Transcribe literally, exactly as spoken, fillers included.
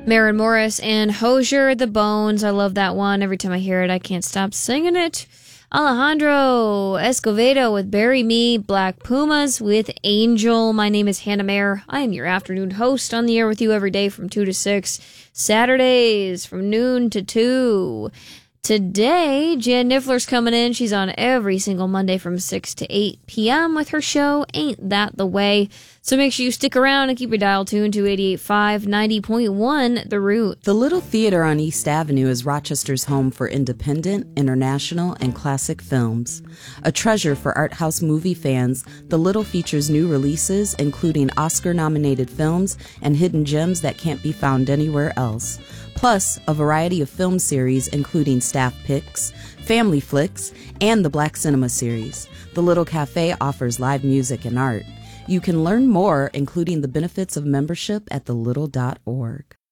Maren Morris and Hosier, The Bones. I love that one. Every time I hear it, I can't stop singing it. Alejandro Escovedo with Bury Me. Black Pumas with Angel. My name is Hannah Mayer. I am your afternoon host, on the air with you every day from two to six. Saturdays from noon to two. Today, Jan Niffler's coming in. She's on every single Monday from six to eight p.m. with her show, Ain't That the Way? So make sure you stick around and keep your dial tuned to eighty-eight point five, ninety point one The Root. The Little Theater on East Avenue is Rochester's home for independent, international, and classic films. A treasure for art house movie fans, The Little features new releases, including Oscar-nominated films and hidden gems that can't be found anywhere else. Plus, a variety of film series, including staff picks, family flicks, and the Black Cinema series. The Little Cafe offers live music and art. You can learn more, including the benefits of membership, at the little dot org.